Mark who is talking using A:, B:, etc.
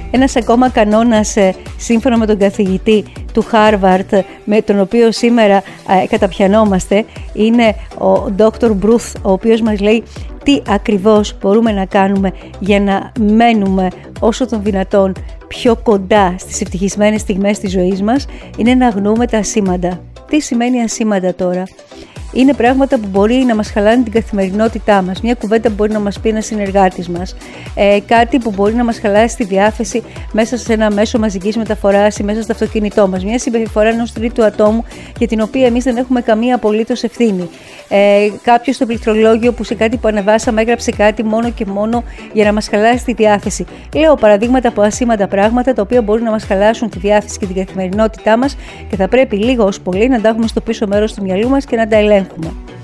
A: Ένας ακόμα κανόνας, σύμφωνα με τον καθηγητή του Harvard, με τον οποίο σήμερα καταπιανόμαστε, είναι ο Dr. Bruce, ο οποίος μας λέει τι ακριβώς μπορούμε να κάνουμε για να μένουμε όσο των δυνατόν πιο κοντά στις ευτυχισμένες στιγμές της ζωής μας, είναι να αγνοούμε τα ασήμαντα. Τι σημαίνει ασήμαντα τώρα? Είναι πράγματα που μπορεί να μας χαλάνε την καθημερινότητά μας. Μια κουβέντα που μπορεί να μας πει ένας συνεργάτης μας. Κάτι που μπορεί να μας χαλάσει τη διάθεση μέσα σε ένα μέσο μαζικής μεταφοράς ή μέσα στο αυτοκίνητό μας. Μια συμπεριφορά ενός τρίτου ατόμου για την οποία εμείς δεν έχουμε καμία απολύτως ευθύνη. Κάποιος στο πληκτρολόγιο που σε κάτι που ανεβάσαμε έγραψε κάτι μόνο και μόνο για να μας χαλάσει τη διάθεση. Λέω παραδείγματα από ασήμαντα πράγματα τα οποία μπορούν να μας χαλάσουν τη διάθεση και την καθημερινότητά μας και θα πρέπει λίγο ως πολύ να τα έχουμε στο πίσω μέρος του μυαλού μας και να τα ελέγχουμε.